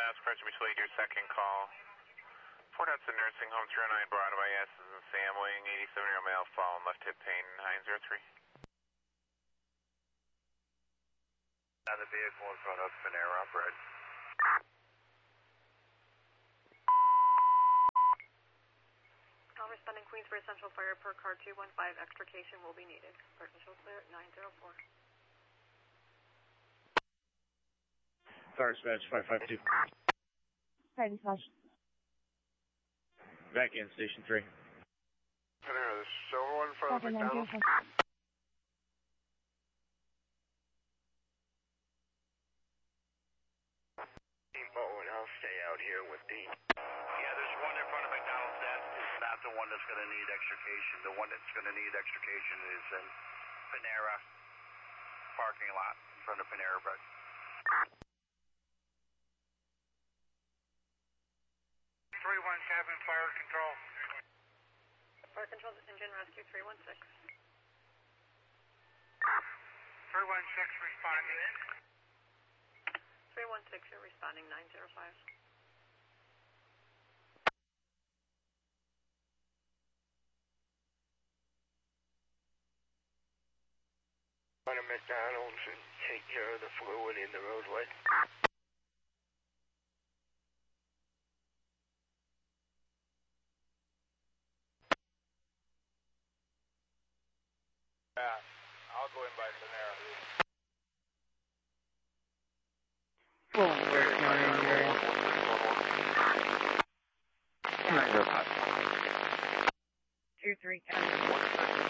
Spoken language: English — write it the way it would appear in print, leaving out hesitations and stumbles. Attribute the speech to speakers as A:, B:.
A: Pressure Beach your second call. Fort Hudson Nursing Home 309 Broadway. S is in Sam Wing, 87-year-old male, fall and left hip pain, 903.
B: Another vehicle in front of Panera Bread.
C: All responding Queensbury Central Fire per car 215, extrication will be needed. Partial clear at 904.
D: Fire dispatch 552.
E: Fire dispatch.
D: Back in station 3.
B: Panera, this is silver one in front of McDonald's. Team Bowen, I'll stay out here with Dean. Yeah, there's one in front of McDonald's. That is not the one that's going to need extrication. The one that's going to need extrication is in Panera parking lot in front of Panera Bread. Fire control.
C: Fire control engine rescue 316.
B: 316 responding.
C: 316, you're responding 905.
B: Go to McDonald's and take care of the fluid in the roadway.
A: Yeah, I'll go in by Panera.
E: Two, three, county.